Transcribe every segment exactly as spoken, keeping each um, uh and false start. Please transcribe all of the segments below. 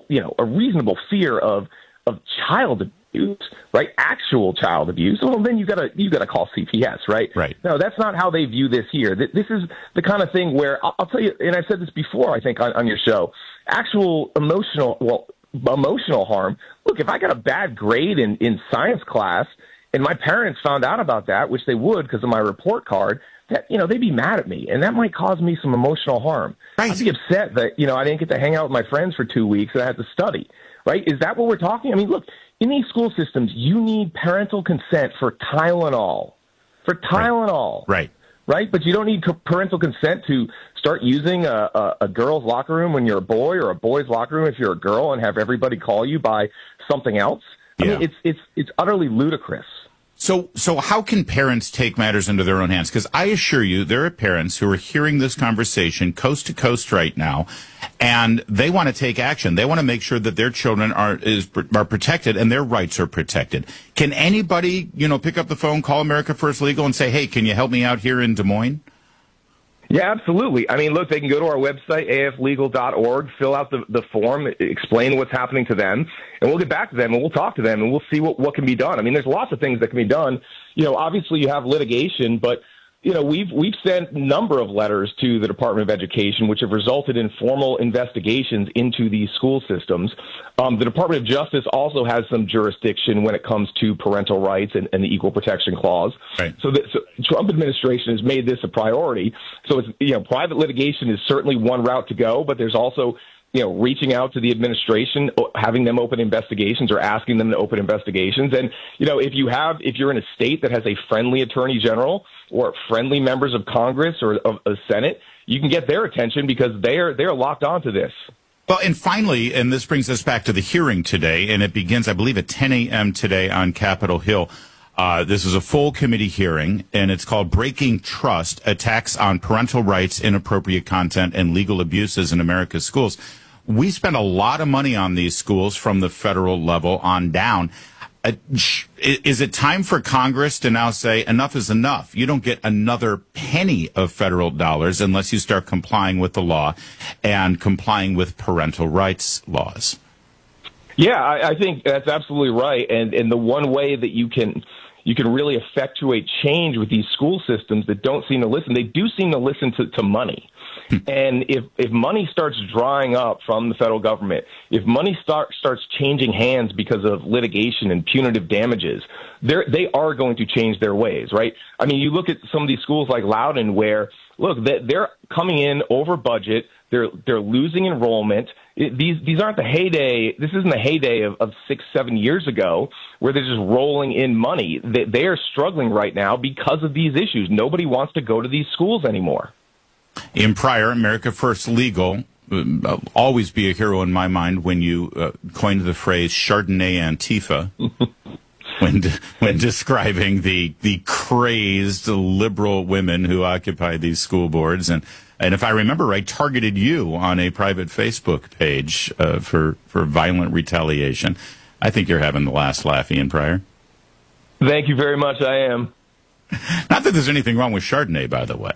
you know, a reasonable fear of of child abuse, right? Actual child abuse. Well, then you gotta you gotta call C P S, right? Right. No, that's not how they view this here. This is the kind of thing where I'll, I'll tell you, and I've said this before, I think on, on your show. Actual emotional, well, emotional harm. Look, if I got a bad grade in in science class, and my parents found out about that, which they would because of my report card, that, you know, they'd be mad at me, and that might cause me some emotional harm. Right. I'd be upset that, you know, I didn't get to hang out with my friends for two weeks and I had to study, right? Is that what we're talking? I mean, look, in these school systems, you need parental consent for Tylenol, for Tylenol. Right. Right? But you don't need parental consent to start using a, a, a girl's locker room when you're a boy, or a boy's locker room if you're a girl, and have everybody call you by something else. I Yeah. mean, it's it's it's utterly ludicrous. So, so how can parents take matters into their own hands? Because I assure you, there are parents who are hearing this conversation coast to coast right now, and they want to take action. They want to make sure that their children are is are protected and their rights are protected. Can anybody, you know, pick up the phone, call America First Legal, and say, "Hey, can you help me out here in Des Moines?" Yeah, absolutely. I mean, look, they can go to our website, A F legal dot org, fill out the, the form, explain what's happening to them, and we'll get back to them, and we'll talk to them, and we'll see what, what can be done. I mean, there's lots of things that can be done. You know, obviously you have litigation, but, you know, we've we've sent a number of letters to the Department of Education, which have resulted in formal investigations into these school systems. Um, the Department of Justice also has some jurisdiction when it comes to parental rights and, and the Equal Protection Clause. Right. So the so Trump administration has made this a priority. So it's, you know, private litigation is certainly one route to go, but there's also, you know, reaching out to the administration, having them open investigations or asking them to open investigations. And, you know, if you have, if you're in a state that has a friendly attorney general or friendly members of Congress or of the Senate, you can get their attention because they're, they're locked onto this. Well, and finally, and this brings us back to the hearing today, and it begins, I believe, at ten a.m. today on Capitol Hill. Uh, this is a full committee hearing, and it's called Breaking Trust, Attacks on Parental Rights, Inappropriate Content, and Legal Abuses in America's Schools. We spend a lot of money on these schools from the federal level on down. Uh, is it time for Congress to now say enough is enough? You don't get another penny of federal dollars unless you start complying with the law and complying with parental rights laws. Yeah, I, I think that's absolutely right. And and the one way that you can you can really effectuate change with these school systems that don't seem to listen, they do seem to listen to, to money. And if, if money starts drying up from the federal government, if money start, starts changing hands because of litigation and punitive damages, they're, they are going to change their ways, right? I mean, you look at some of these schools like Loudoun where, look, they're coming in over budget. They're they're losing enrollment. It, these these aren't the heyday. This isn't the heyday of, of six, seven years ago where they're just rolling in money. They, they are struggling right now because of these issues. Nobody wants to go to these schools anymore. Ian Prior, America First Legal, uh, always be a hero in my mind when you uh, coined the phrase Chardonnay Antifa when de- when describing the the crazed liberal women who occupy these school boards. And, and if I remember right, targeted you on a private Facebook page uh, for, for violent retaliation. I think you're having the last laugh, Ian Prior. Thank you very much. I am. Not that there's anything wrong with Chardonnay, by the way.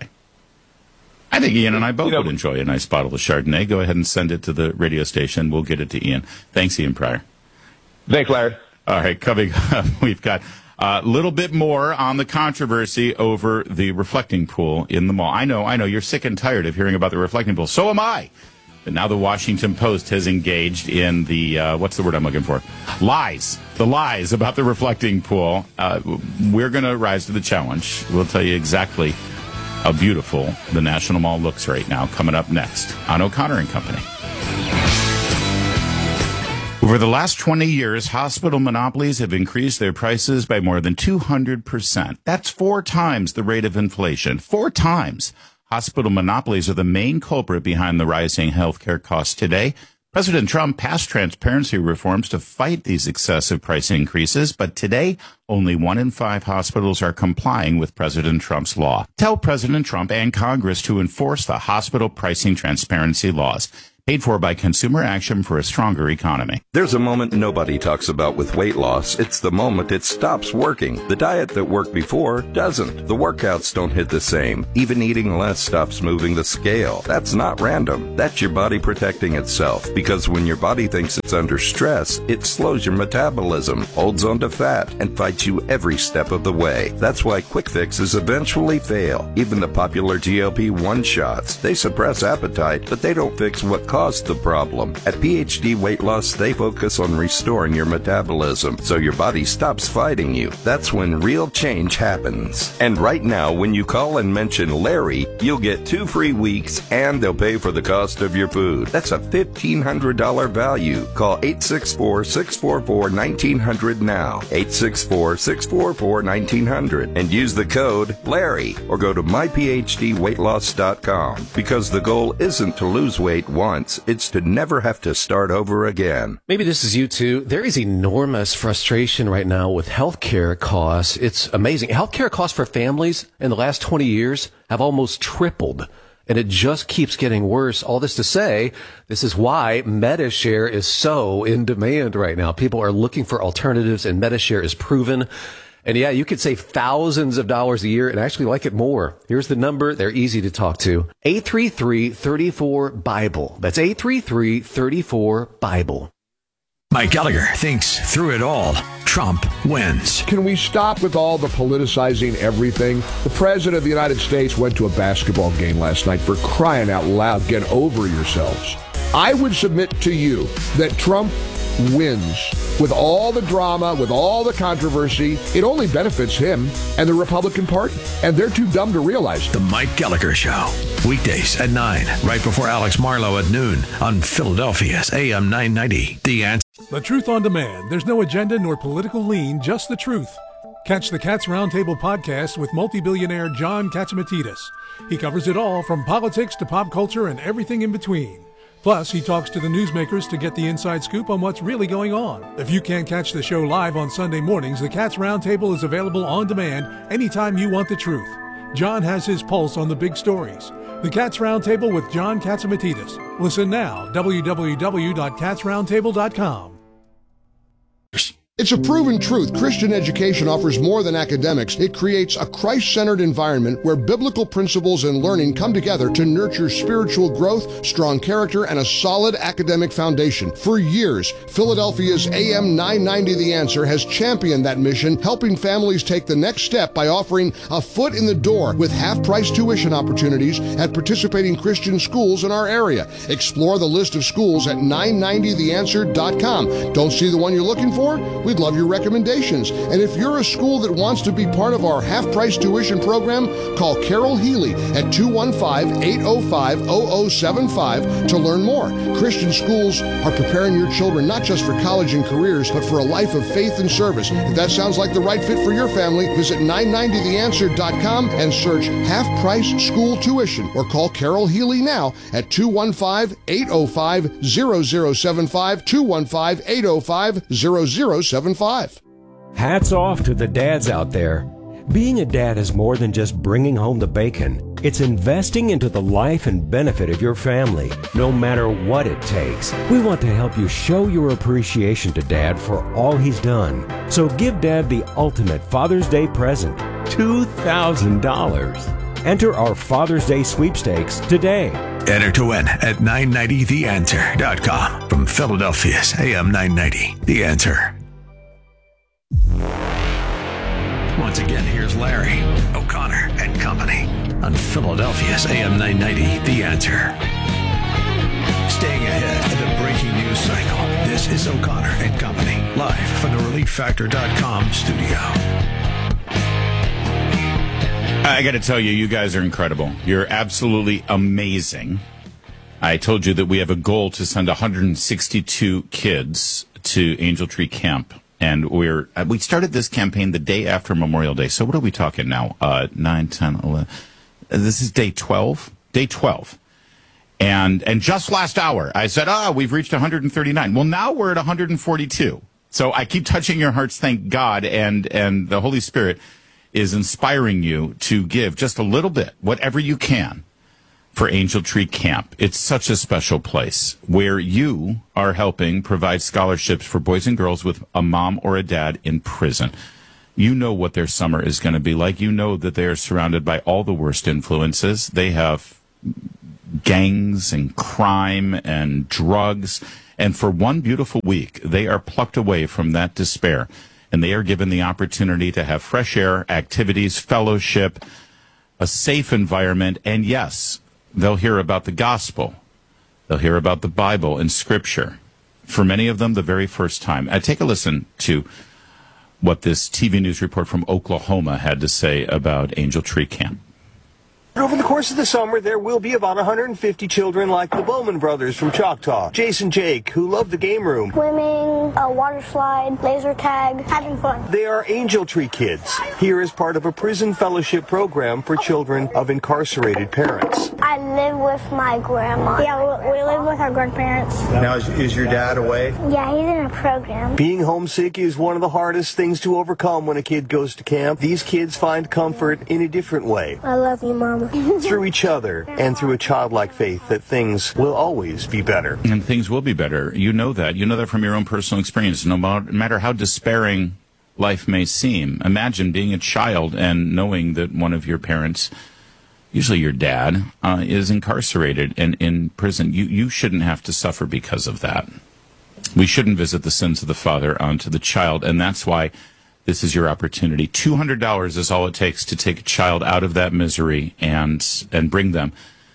I think Ian and I both you know, would enjoy a nice bottle of Chardonnay. Go ahead and send it to the radio station. We'll get it to Ian. Thanks, Ian Prior. Thanks, Larry. All right, coming up, we've got a little bit more on the controversy over the reflecting pool in the mall. I know, I know, you're sick and tired of hearing about the reflecting pool. So am I. But now the Washington Post has engaged in the, uh, what's the word I'm looking for? Lies. The lies about the reflecting pool. Uh, we're going to rise to the challenge. We'll tell you exactly how beautiful the National Mall looks right now, coming up next on O'Connor and Company. Over the last twenty years, hospital monopolies have increased their prices by more than two hundred percent. That's four times the rate of inflation. Four times. Hospital monopolies are the main culprit behind the rising healthcare costs today. President Trump passed transparency reforms to fight these excessive price increases, but today, only one in five hospitals are complying with President Trump's law. Tell President Trump and Congress to enforce the hospital pricing transparency laws. Paid for by Consumer Action for a Stronger Economy. There's a moment nobody talks about with weight loss. It's the moment it stops working. The diet that worked before doesn't. The workouts don't hit the same. Even eating less stops moving the scale. That's not random. That's your body protecting itself. Because when your body thinks it's under stress, it slows your metabolism, holds onto fat, and fights you every step of the way. That's why quick fixes eventually fail. Even the popular G L P one shots, they suppress appetite, but they don't fix what caused the problem. At P H D Weight Loss, they focus on restoring your metabolism so your body stops fighting you. That's when real change happens. And right now, when you call and mention Larry, you'll get two free weeks and they'll pay for the cost of your food. That's a fifteen hundred dollars value. Call eight six four, six four four, one nine zero zero now. eight six four, six four four, one nine zero zero and use the code Larry or go to my p h d weight loss dot com because the goal isn't to lose weight once, it's to never have to start over again. Maybe this is you too. There is enormous frustration right now with healthcare costs. It's amazing. Healthcare costs for families in the last twenty years have almost tripled. And it just keeps getting worse. All this to say, this is why Medi-Share is so in demand right now. People are looking for alternatives, and Medi-Share is proven. And yeah, you could save thousands of dollars a year and actually like it more. Here's the number. They're easy to talk to. eight three three, three four, BIBLE. That's eight three three, three four, BIBLE. Mike Gallagher thinks through it all, Trump wins. Can we stop with all the politicizing everything? The President of the United States went to a basketball game last night. For crying out loud, get over yourselves. I would submit to you that Trump wins. With all the drama, with all the controversy, it only benefits him and the Republican Party. And they're too dumb to realize it. The Mike Gallagher Show. Weekdays at nine, right before Alex Marlowe at noon on Philadelphia's A M nine ninety. The Answer. The Truth on Demand. There's no agenda nor political lean, just the truth. Catch the Cats Roundtable podcast with multi-billionaire John Catsimatidis. He covers it all from politics to pop culture and everything in between. Plus, he talks to the newsmakers to get the inside scoop on what's really going on. If you can't catch the show live on Sunday mornings, the Cats Roundtable is available on demand anytime you want the truth. John has his pulse on the big stories. The Cats Roundtable with John Catsimatidis. Listen now, w w w dot cats roundtable dot com. It's a proven truth. Christian education offers more than academics. It creates a Christ-centered environment where biblical principles and learning come together to nurture spiritual growth, strong character, and a solid academic foundation. For years, Philadelphia's A M nine ninety The Answer has championed that mission, helping families take the next step by offering a foot in the door with half-price tuition opportunities at participating Christian schools in our area. Explore the list of schools at nine ninety the answer dot com. Don't see the one you're looking for? We'd love your recommendations. And if you're a school that wants to be part of our half-price tuition program, call Carol Healy at two one five, eight oh five, oh oh seven five to learn more. Christian schools are preparing your children not just for college and careers, but for a life of faith and service. If that sounds like the right fit for your family, visit nine ninety the answer dot com and search half-price school tuition, or call Carol Healy now at two one five, eight oh five, oh oh seven five, two one five, eight oh five, oh oh seven five. Hats off to the dads out there. Being a dad is more than just bringing home the bacon. It's investing into the life and benefit of your family, no matter what it takes. We want to help you show your appreciation to Dad for all he's done. So give Dad the ultimate Father's Day present, two thousand dollars. Enter our Father's Day sweepstakes today. Enter to win at nine ninety the answer dot com from Philadelphia's A M nine ninety. The Answer. Once again, here's Larry O'Connor and Company on Philadelphia's A M nine ninety. The Answer. Staying ahead of the breaking news cycle, this is O'Connor and Company, live from the relief factor dot com studio. I got to tell you, you guys are incredible. You're absolutely amazing. I told you that we have a goal to send one hundred sixty-two kids to Angel Tree Camp. And we're, we started this campaign the day after Memorial Day. So what are we talking now? Uh, nine, ten, eleven. This is day twelve. Day twelve. And, and just last hour, I said, ah, we've reached one hundred thirty-nine. Well, now we're at one hundred forty-two. So I keep touching your hearts, thank God. And, and the Holy Spirit is inspiring you to give just a little bit, whatever you can, for Angel Tree Camp. It's such a special place where you are helping provide scholarships for boys and girls with a mom or a dad in prison. You know what their summer is going to be like. You know that they are surrounded by all the worst influences. They have gangs and crime and drugs. And for one beautiful week, they are plucked away from that despair. And they are given the opportunity to have fresh air, activities, fellowship, a safe environment. And yes, they'll hear about the gospel. They'll hear about the Bible and Scripture. For many of them, the very first time. I take a listen to what this T V news report from Oklahoma had to say about Angel Tree Camp. Over the course of the summer, there will be about one hundred fifty children like the Bowman brothers from Choctaw. Jason Jake, who love the game room. Swimming, a water slide, laser tag, having fun. They are Angel Tree kids, here as part of a prison fellowship program for children of incarcerated parents. I live with my grandma. Yeah, we, we live with our grandparents. Now, is, is your dad away? Yeah, he's in a program. Being homesick is one of the hardest things to overcome when a kid goes to camp. These kids find comfort in a different way. I love you, Mom. Through each other and through a childlike faith that things will always be better. And things will be better. You know that. You know that from your own personal experience. No matter how despairing life may seem, imagine being a child and knowing that one of your parents, usually your dad, uh, is incarcerated and in prison. You, you shouldn't have to suffer because of that. We shouldn't visit the sins of the father onto the child, and that's why this is your opportunity. two hundred dollars is all it takes to take a child out of that misery and and bring them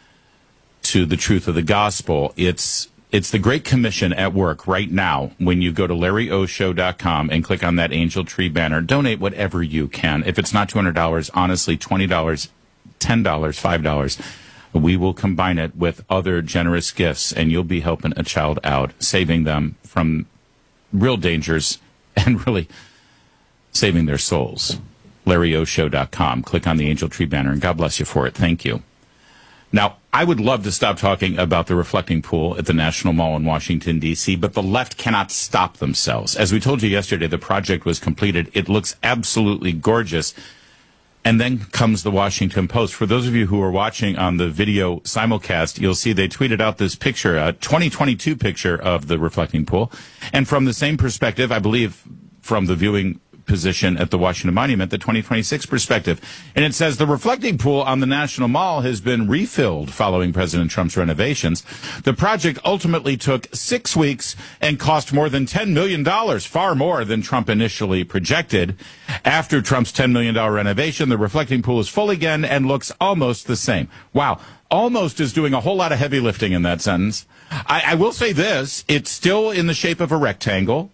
to the truth of the gospel. It's it's the Great Commission at work right now. When you go to larry o show dot com and click on that Angel Tree banner, donate whatever you can. If it's not two hundred dollars, honestly, twenty dollars, ten dollars, five dollars. We will combine it with other generous gifts, and you'll be helping a child out, saving them from real dangers and really saving their souls. larry o show dot com. Click on the Angel Tree banner, and God bless you for it. Thank you. Now, I would love to stop talking about the reflecting pool at the National Mall in Washington, D C, but the left cannot stop themselves. As we told you yesterday, the project was completed. It looks absolutely gorgeous. And then comes the Washington Post. For those of you who are watching on the video simulcast, you'll see they tweeted out this picture, a twenty twenty-two picture of the reflecting pool. And from the same perspective, I believe from the viewing position at the Washington Monument, the twenty twenty-six perspective. And it says the reflecting pool on the National Mall has been refilled following President Trump's renovations. The project ultimately took six weeks and cost more than ten million dollars, far more than Trump initially projected. After Trump's ten million dollars renovation, the reflecting pool is full again and looks almost the same. Wow. Almost is doing a whole lot of heavy lifting in that sentence. I, I will say this. It's still in the shape of a rectangle.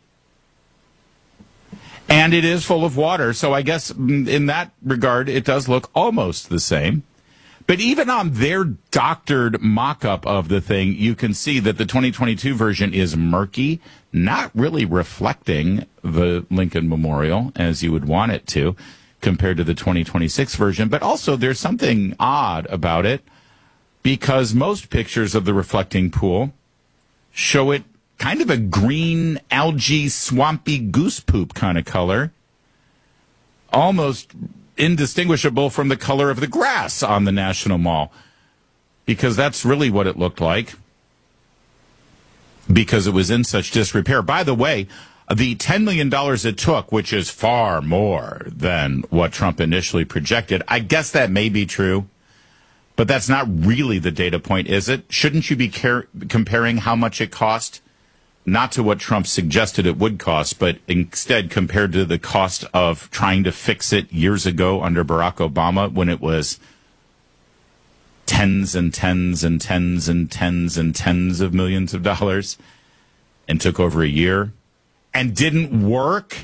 And it is full of water, so I guess in that regard, it does look almost the same. But even on their doctored mock-up of the thing, you can see that the twenty twenty-two version is murky, not really reflecting the Lincoln Memorial as you would want it to, compared to the twenty twenty-six version. But also, there's something odd about it, because most pictures of the reflecting pool show it kind of a green, algae, swampy goose poop kind of color, almost indistinguishable from the color of the grass on the National Mall, because that's really what it looked like, because it was in such disrepair. By the way, the ten million dollars it took, which is far more than what Trump initially projected, I guess that may be true, but that's not really the data point, is it? Shouldn't you be car- comparing how much it cost? Not to what Trump suggested it would cost, but instead compared to the cost of trying to fix it years ago under Barack Obama, when it was tens and tens and tens and tens and tens of millions of dollars, and took over a year and didn't work.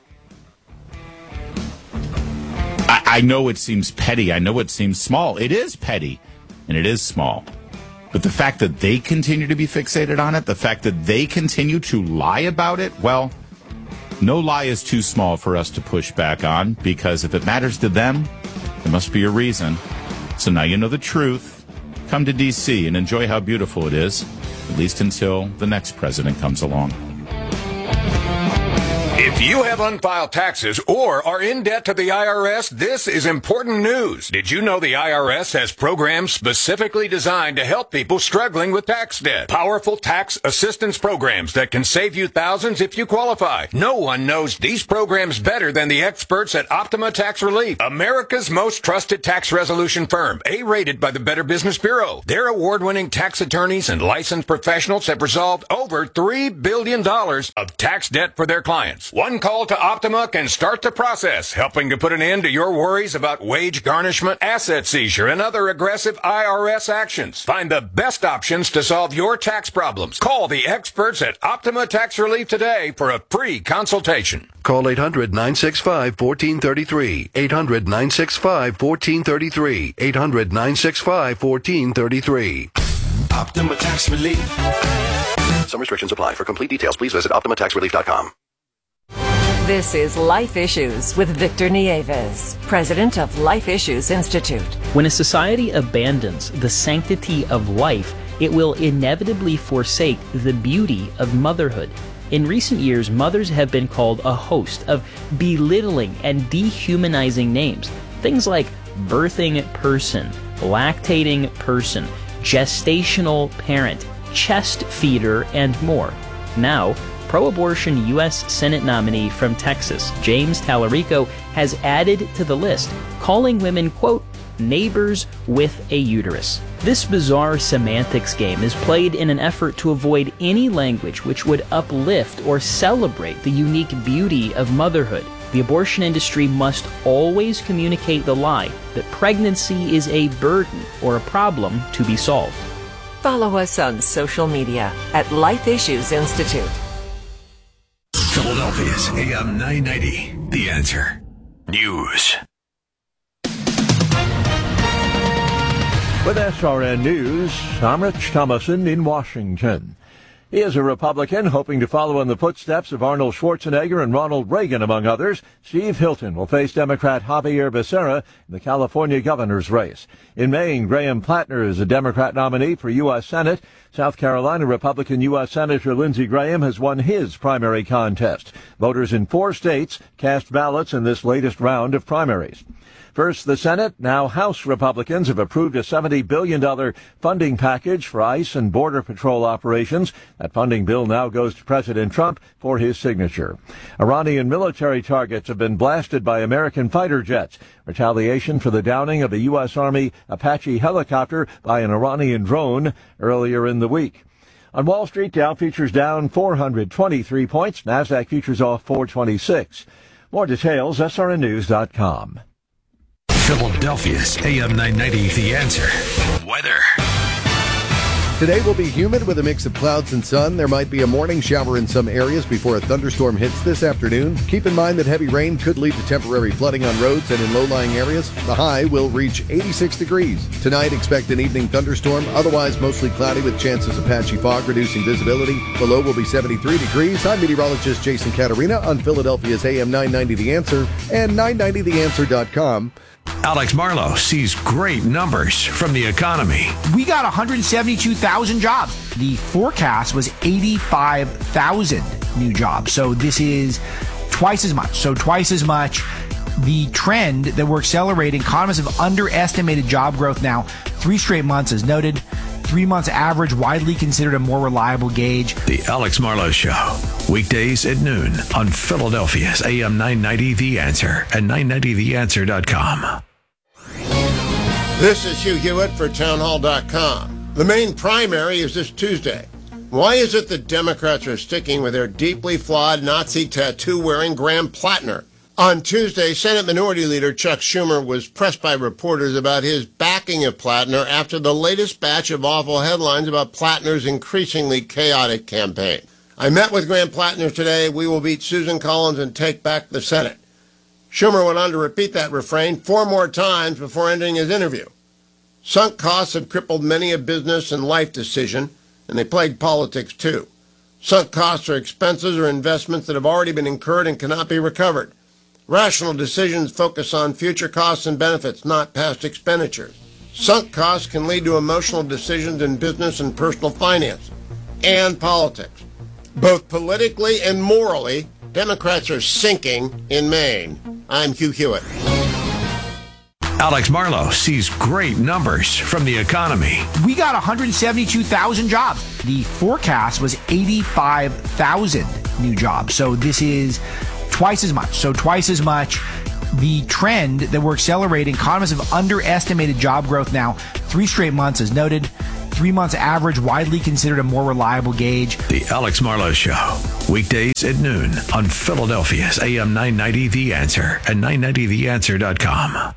I, I know it seems petty. I know it seems small. It is petty, and it is small. But the fact that they continue to be fixated on it, the fact that they continue to lie about it, well, no lie is too small for us to push back on, because if it matters to them, there must be a reason. So now you know the truth. Come to D C and enjoy how beautiful it is, at least until the next president comes along. If you have unfiled taxes or are in debt to the I R S, this is important news. Did you know the I R S has programs specifically designed to help people struggling with tax debt? Powerful tax assistance programs that can save you thousands if you qualify. No one knows these programs better than the experts at Optima Tax Relief, America's most trusted tax resolution firm, A-rated by the Better Business Bureau. Their award-winning tax attorneys and licensed professionals have resolved over three billion dollars of tax debt for their clients. One call to Optima can start the process, helping to put an end to your worries about wage garnishment, asset seizure, and other aggressive I R S actions. Find the best options to solve your tax problems. Call the experts at Optima Tax Relief today for a free consultation. Call eight hundred, nine six five, one four three three. eight hundred, nine six five, one four three three. eight hundred, nine six five, one four three three. Optima Tax Relief. Some restrictions apply. For complete details, please visit optima tax relief dot com. This is Life Issues with Victor Nieves, president of Life Issues Institute. When a society abandons the sanctity of life, it will inevitably forsake the beauty of motherhood. In recent years, mothers have been called a host of belittling and dehumanizing names. Things like birthing person, lactating person, gestational parent, chest feeder, and more. Now, pro-abortion U S Senate nominee from Texas, James Tallarico, has added to the list, calling women, quote, neighbors with a uterus. This bizarre semantics game is played in an effort to avoid any language which would uplift or celebrate the unique beauty of motherhood. The abortion industry must always communicate the lie that pregnancy is a burden or a problem to be solved. Follow us on social media at Life Issues Institute. Philadelphia's A M nine ninety, The Answer. News. With S R N News, I'm Rich Thomason in Washington. He is a Republican hoping to follow in the footsteps of Arnold Schwarzenegger and Ronald Reagan, among others. Steve Hilton will face Democrat Javier Becerra in the California governor's race. In Maine, Graham Plattner is a Democrat nominee for U S Senate. South Carolina Republican U S Senator Lindsey Graham has won his primary contest. Voters in four states cast ballots in this latest round of primaries. First, the Senate. Now, House Republicans have approved a seventy billion dollars funding package for ICE and Border Patrol operations. That funding bill now goes to President Trump for his signature. Iranian military targets have been blasted by American fighter jets. Retaliation for the downing of a U S. Army Apache helicopter by an Iranian drone earlier in the week. On Wall Street, Dow futures down four hundred twenty-three points. NASDAQ futures off four twenty-six. More details, S R N news dot com. Philadelphia's A M nine ninety, The Answer. Weather. Today will be humid with a mix of clouds and sun. There might be a morning shower in some areas before a thunderstorm hits this afternoon. Keep in mind that heavy rain could lead to temporary flooding on roads and in low-lying areas. The high will reach eighty-six degrees. Tonight, expect an evening thunderstorm. Otherwise, mostly cloudy with chances of patchy fog, reducing visibility. The low will be seventy-three degrees. I'm meteorologist Jason Caterina on Philadelphia's A M nine ninety The Answer and nine ninety the answer dot com. Alex Marlowe sees great numbers from the economy. We got one hundred seventy-two thousand jobs. The forecast was eighty-five thousand new jobs. So this is twice as much. So twice as much. The trend that we're accelerating, economists have underestimated job growth now. Three straight months as noted. Three months average, widely considered a more reliable gauge. The Alex Marlowe Show, weekdays at noon on Philadelphia's A M nine ninety The Answer and nine ninety the answer dot com. This is Hugh Hewitt for townhall dot com. The main primary is this Tuesday. Why is it that Democrats are sticking with their deeply flawed Nazi tattoo-wearing Graham Plattner? On Tuesday, Senate Minority Leader Chuck Schumer was pressed by reporters about his backing of Plattner after the latest batch of awful headlines about Plattner's increasingly chaotic campaign. I met with Graham Plattner today. We will beat Susan Collins and take back the Senate. Schumer went on to repeat that refrain four more times before ending his interview. Sunk costs have crippled many a business and life decision, and they plague politics too. Sunk costs are expenses or investments that have already been incurred and cannot be recovered. Rational decisions focus on future costs and benefits, not past expenditures. Sunk costs can lead to emotional decisions in business and personal finance and politics. Both politically and morally, Democrats are sinking in Maine. I'm Hugh Hewitt. Alex Marlow sees great numbers from the economy. We got one hundred seventy-two thousand jobs. The forecast was eighty-five thousand new jobs. So this is twice as much. So twice as much. The trend that we're accelerating, economists have underestimated job growth now three straight months, as noted. Three months average, widely considered a more reliable gauge. The Alex Marlow Show, weekdays at noon on Philadelphia's A M nine ninety The Answer and nine ninety the answer dot com.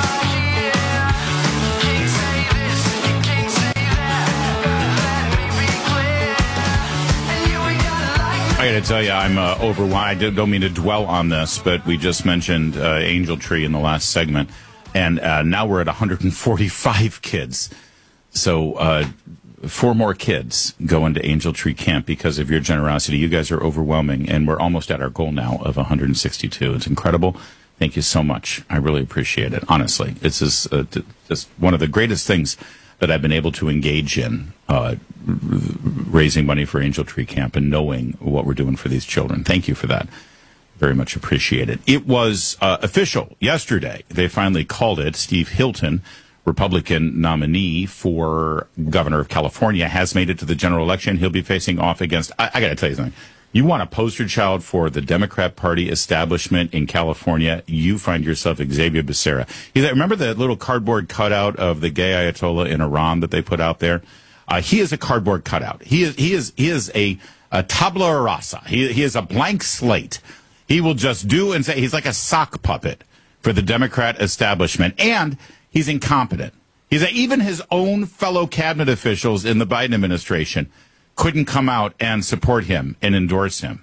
I got to tell you, I'm uh, overwhelmed. I don't mean to dwell on this, but we just mentioned uh, Angel Tree in the last segment, and uh, now we're at one hundred forty-five kids. So uh, four more kids go into Angel Tree Camp because of your generosity. You guys are overwhelming, and we're almost at our goal now of one hundred sixty-two. It's incredible. Thank you so much. I really appreciate it. Honestly, it's just, uh, just one of the greatest things that I've been able to engage in, uh, raising money for Angel Tree Camp and knowing what we're doing for these children. Thank you for that. Very much appreciated. It was uh, official yesterday. They finally called it. Steve Hilton, Republican nominee for governor of California, has made it to the general election. He'll be facing off against, I, I got to tell you something. You want a poster child for the Democrat Party establishment in California, you find yourself Xavier Becerra. He's, remember the little cardboard cutout of the gay Ayatollah in Iran that they put out there? Uh, he is a cardboard cutout. He is he is he is a, a tabula rasa. He he is a blank slate. He will just do and say. He's like a sock puppet for the Democrat establishment, and he's incompetent. He's a, even his own fellow cabinet officials in the Biden administration couldn't come out and support him and endorse him.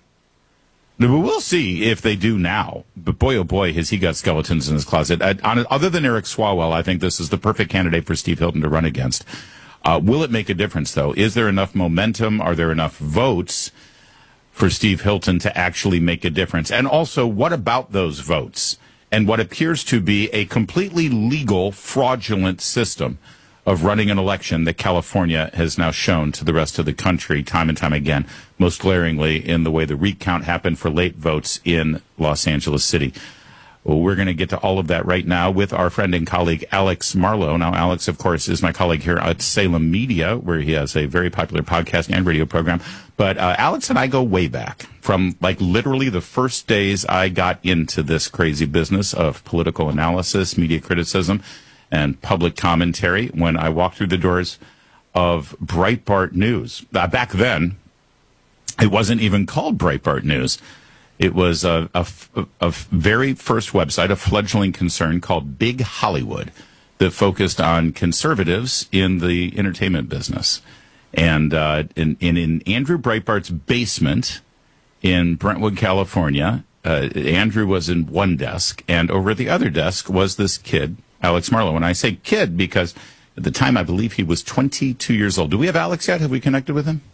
We'll see if they do now. But boy, oh boy, has he got skeletons in his closet. Uh, on, other than Eric Swalwell, I think this is the perfect candidate for Steve Hilton to run against. Uh, will it make a difference, though? Is there enough momentum? Are there enough votes for Steve Hilton to actually make a difference? And also, what about those votes? And what appears to be a completely legal, fraudulent system of running an election that California has now shown to the rest of the country time and time again, most glaringly in the way the recount happened for late votes in Los Angeles City. Well, we're going to get to all of that right now with our friend and colleague, Alex Marlow. Now, Alex, of course, is my colleague here at Salem Media, where he has a very popular podcast and radio program. But uh, Alex and I go way back from, like, literally the first days I got into this crazy business of political analysis, media criticism, and public commentary when I walked through the doors of Breitbart News. Uh, back then, it wasn't even called Breitbart News. It was a, a, a very first website, a fledgling concern called Big Hollywood that focused on conservatives in the entertainment business. And uh, in, in, in Andrew Breitbart's basement in Brentwood, California, uh, Andrew was in one desk, and over at the other desk was this kid, Alex Marlow. And I say kid because at the time I believe he was twenty-two years old. Do we have Alex yet? Have we connected with him?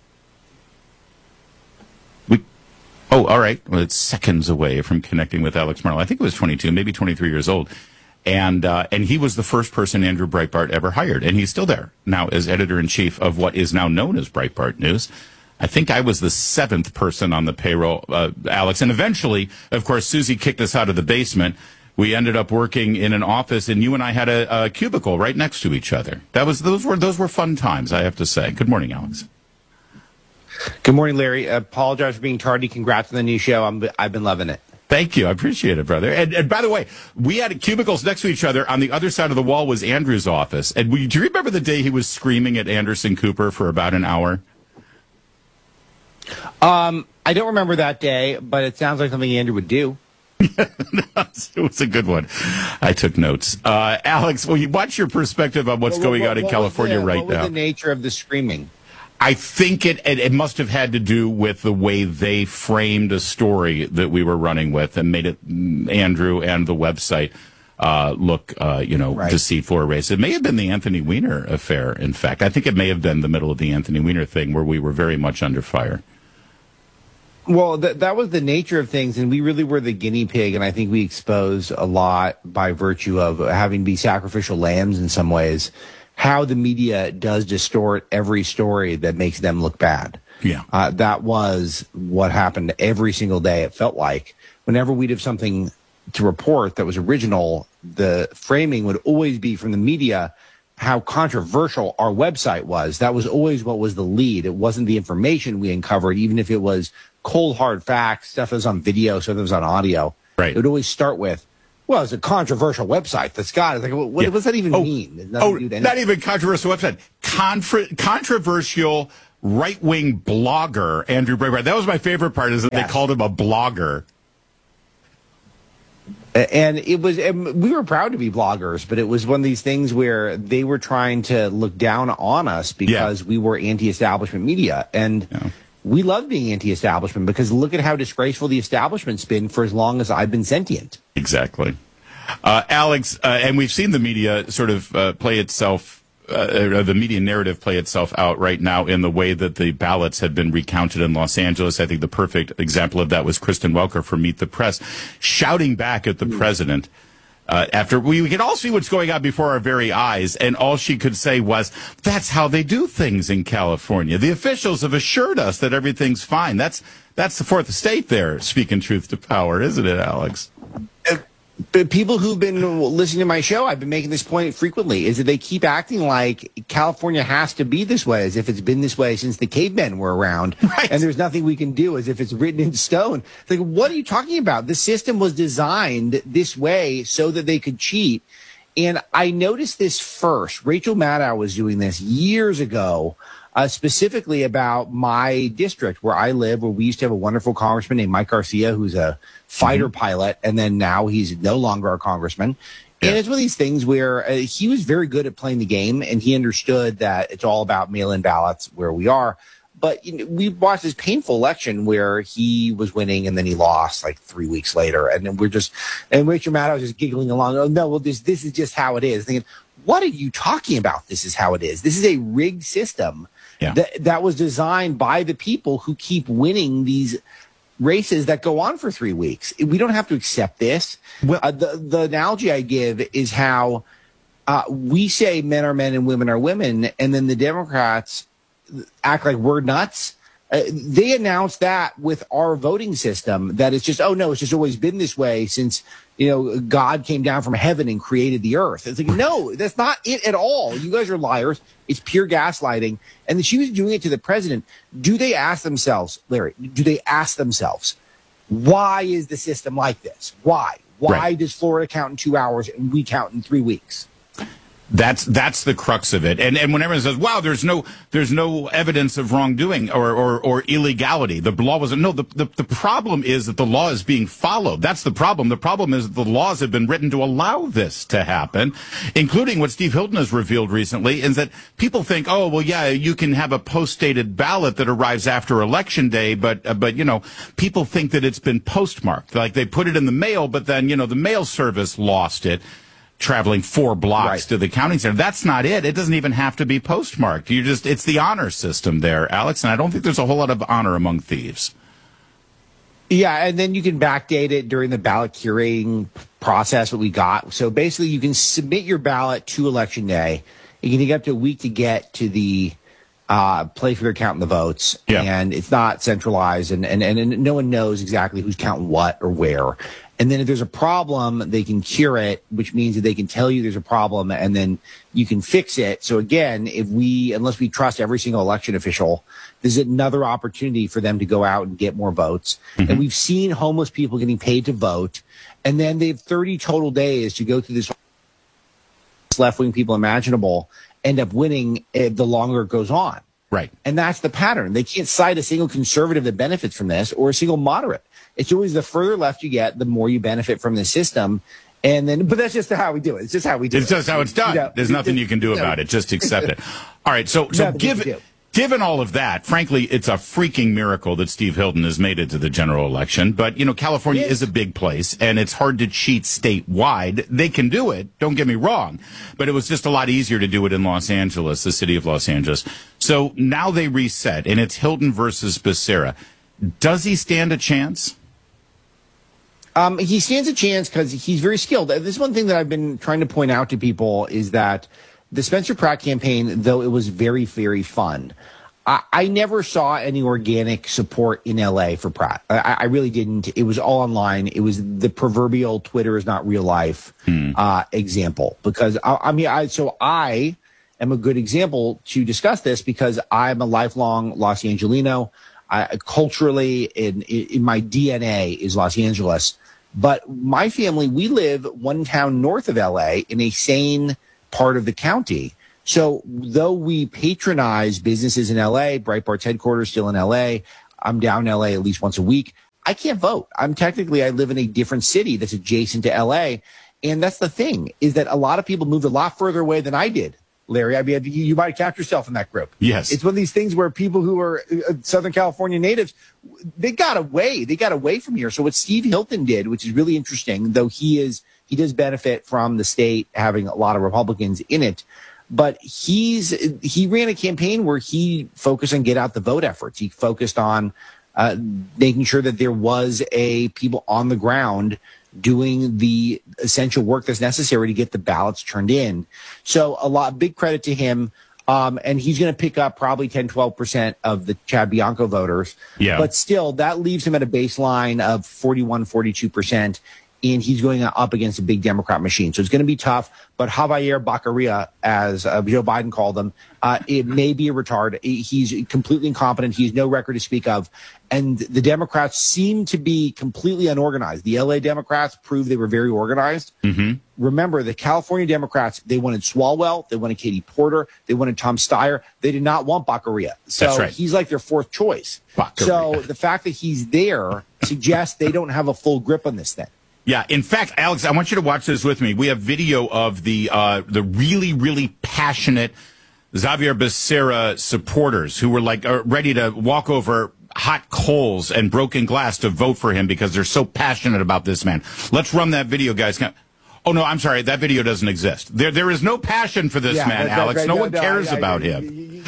We. Oh, all right. Well, it's seconds away from connecting with Alex Marlow. I think it was twenty-two, maybe twenty-three years old. And uh, and he was the first person Andrew Breitbart ever hired. And he's still there now as editor-in-chief of what is now known as Breitbart News. I think I was the seventh person on the payroll, uh, Alex. And eventually, of course, Susie kicked us out of the basement. We ended up working in an office, and you and I had a, a cubicle right next to each other. That was those were those were fun times, I have to say. Good morning, Alex. Good morning, Larry. I apologize for being tardy. Congrats on the new show. I'm, I've been loving it. Thank you. I appreciate it, brother. And, and by the way, we had cubicles next to each other. On the other side of the wall was Andrew's office. And we, do you remember the day he was screaming at Anderson Cooper for about an hour? Um, I don't remember that day, but it sounds like something Andrew would do. It was a good one. I took notes. Uh, Alex, well, what's your perspective on what's what, going what, on in what California the, right what was now? The nature of the screaming? I think it, it it must have had to do with the way they framed a story that we were running with and made it, Andrew and the website, uh, look, uh, you know, right. deceitful or racist. It may have been the Anthony Weiner affair, in fact. I think it may have been the middle of the Anthony Weiner thing where we were very much under fire. Well, th- that was the nature of things, and we really were the guinea pig, and I think we exposed a lot by virtue of having to be sacrificial lambs in some ways, how the media does distort every story that makes them look bad. Yeah. Uh, that was what happened every single day, it felt like. Whenever we'd have something to report that was original, the framing would always be from the media how controversial our website was. That was always what was the lead. It wasn't the information we uncovered, even if it was cold, hard facts, stuff that was on video, stuff that was on audio. Right. It would always start with, well, it's a controversial website that's got it. Like, what, Yeah. what does that even oh, mean? Oh, not even controversial website. Confer- controversial right-wing blogger, Andrew Breitbart. That was my favorite part, is that yes. they called him a blogger. And it was, and we were proud to be bloggers, but it was one of these things where they were trying to look down on us because yeah. we were anti-establishment media. And yeah. we love being anti-establishment because look at how disgraceful the establishment's been for as long as I've been sentient. Exactly. Uh, Alex, uh, and we've seen the media sort of uh, play itself, uh, the media narrative play itself out right now in the way that the ballots had been recounted in Los Angeles. I think the perfect example of that was Kristen Welker from Meet the Press, shouting back at the mm. president. Uh, after we, we could all see what's going on before our very eyes, and all she could say was, that's how they do things in California. The officials have assured us that everything's fine. That's that's the fourth estate there, speaking truth to power, isn't it, Alex? Uh, but people who've been listening to my show, I've been making this point frequently, is that they keep acting like California has to be this way, as if it's been this way since the cavemen were around, right. and there's nothing we can do, as if it's written in stone. It's like, what are you talking about? The system was designed this way so that they could cheat. And I noticed this first. Rachel Maddow was doing this years ago, uh, specifically about my district where I live, where we used to have a wonderful congressman named Mike Garcia, who's a fighter mm-hmm. pilot, and then now he's no longer a congressman. Yeah. And it's one of these things where uh, he was very good at playing the game, and he understood that it's all about mail-in ballots where we are. But you know, we watched this painful election where he was winning and then he lost like three weeks later. And then we're just, and Rachel Maddow was just giggling along. Oh, no, well, this, this is just how it is. Thinking, what are you talking about? This is how it is. This is a rigged system yeah. that, that was designed by the people who keep winning these races that go on for three weeks. We don't have to accept this. Well, uh, the, the analogy I give is how uh, we say men are men and women are women, and then the Democrats act like we're nuts. Uh, they announced that with our voting system, that it's just, oh no, it's just always been this way since, you know, God came down from heaven and created the earth. It's like, no, that's not it at all. You guys are liars. It's pure gaslighting. And she was doing it to the president. Do they ask themselves, Larry, do they ask themselves, why is the system like this? Why? Why right. does Florida count in two hours and we count in three weeks? That's that's the crux of it. And and when everyone says, wow, there's no there's no evidence of wrongdoing or, or, or illegality. The law wasn't. No, the, the, the problem is that the law is being followed. That's the problem. The problem is that the laws have been written to allow this to happen, including what Steve Hilton has revealed recently, is that people think, oh, well, yeah, you can have a post-dated ballot that arrives after Election Day, but, uh, but you know, people think that it's been postmarked. Like they put it in the mail, but then, you know, the mail service lost it, traveling four blocks right. to the counting center. That's not it. It doesn't even have to be postmarked. You just, it's the honor system there, Alex, and I don't think there's a whole lot of honor among thieves. Yeah, and then you can backdate it during the ballot curating process, what we got. So basically you can submit your ballot to Election Day. You can take up to a week to get to the uh, place where they're counting the votes. Yeah. And it's not centralized, and, and, and no one knows exactly who's counting what or where. And then if there's a problem, they can cure it, which means that they can tell you there's a problem and then you can fix it. So again, if we, unless we trust every single election official, there's another opportunity for them to go out and get more votes. Mm-hmm. And we've seen homeless people getting paid to vote. And then they have thirty total days to go through this left-wing people imaginable, end up winning the longer it goes on. Right. And that's the pattern. They can't cite a single conservative that benefits from this or a single moderate. It's always the further left you get, the more you benefit from the system. And then, but that's just how we do it. It's just how we do it's it. It's just how it's done. You know, There's nothing you can do about it. Just accept it. All right. So, so given, given all of that, frankly, it's a freaking miracle that Steve Hilton has made it to the general election. But, you know, California yes. is a big place and it's hard to cheat statewide. They can do it. Don't get me wrong. But it was just a lot easier to do it in Los Angeles, the city of Los Angeles. So now they reset and it's Hilton versus Becerra. Does he stand a chance? Um, he stands a chance because he's very skilled. This is one thing that I've been trying to point out to people is that the Spencer Pratt campaign, though it was very, very fun, I, I never saw any organic support in L A for Pratt. I, I really didn't. It was all online. It was the proverbial Twitter is not real life hmm. uh, example. Because, I, I mean, I so I am a good example to discuss this because I'm a lifelong Los Angelino. I, culturally, in, in my D N A is Los Angeles. But my family, we live one town north of L A in a sane part of the county. So though we patronize businesses in L A, Breitbart's headquarters still in L A, I'm down in L A at least once a week, I can't vote. I'm technically, I live in a different city that's adjacent to L A. And that's the thing, is that a lot of people moved a lot further away than I did, Larry. I mean, you might count yourself in that group. Yes. It's one of these things where people who are Southern California natives, they got away. They got away from here. So what Steve Hilton did, which is really interesting, though he is, he does benefit from the state having a lot of Republicans in it, but he's he ran a campaign where he focused on get out the vote efforts. He focused on uh, making sure that there was a people on the ground doing the essential work that's necessary to get the ballots turned in. So a lot, big credit to him. Um, and he's going to pick up probably ten, twelve percent of the Chad Bianco voters. Yeah. But still, that leaves him at a baseline of forty-one, forty-two percent. And he's going up against a big Democrat machine. So it's going to be tough. But Javier Baccaria, as uh, Joe Biden called him, uh, it may be a retard. He's completely incompetent. He has no record to speak of. And the Democrats seem to be completely unorganized. The L A Democrats proved they were very organized. Mm-hmm. Remember, the California Democrats, they wanted Swalwell, they wanted Katie Porter, they wanted Tom Steyer. They did not want Baccaria. So That's right. He's like their fourth choice. Baccaria. So the fact that he's there suggests they don't have a full grip on this thing. Yeah, in fact, Alex, I want you to watch this with me. We have video of the uh, the really, really passionate Xavier Becerra supporters who were like uh, ready to walk over hot coals and broken glass to vote for him because they're so passionate about this man. Let's run that video, guys. Oh, no, I'm sorry. That video doesn't exist. There, There is no passion for this yeah, man, that, Alex. that, no no, one no, cares I, I, about I, him.